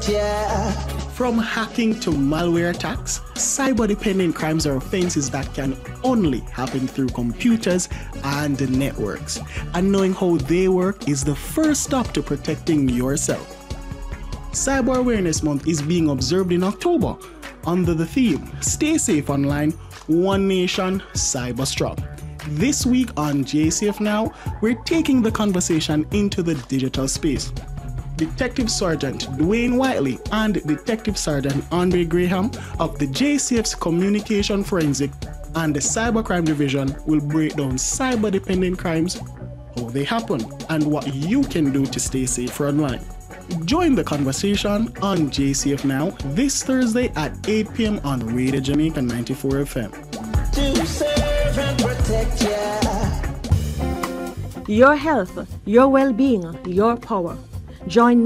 Yeah. From hacking to malware attacks, cyber-dependent crimes are offenses that can only happen through computers and networks. And knowing how they work is the first step to protecting yourself. Cyber Awareness Month is being observed in October under the theme, Stay Safe Online, One Nation, Cyber Strong. This week on JSafe Now, we're taking the conversation into the digital space. Detective Sergeant Dwayne Whiteley and Detective Sergeant Andre Graham of the JSafe's Communication Forensic and the Cybercrime Division will break down cyber-dependent crimes, how they happen, and what you can do to stay safe online. Join the conversation on JSafe Now this Thursday at 8 p.m. on Radio Jamaica 94 FM. To serve and protect ya. Your health, your well-being, your power. Join